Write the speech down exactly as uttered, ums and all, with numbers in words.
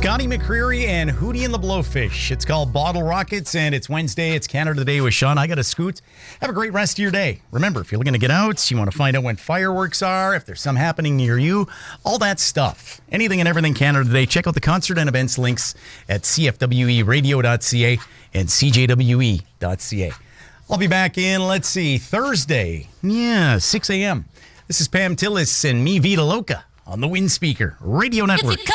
Scotty McCreery and Hootie and the Blowfish. It's called Bottle Rockets, and it's Wednesday. It's Canada Day with Sean. I got to scoot. Have a great rest of your day. Remember, if you're looking to get out, you want to find out when fireworks are, if there's some happening near you, all that stuff. Anything and everything Canada Day. Check out the concert and events links at c f w e radio dot c a and c j w e dot c a. I'll be back in, let's see, Thursday. Yeah, six a.m. This is Pam Tillis and me, Vita Loca, on the Wind Speaker Radio Network.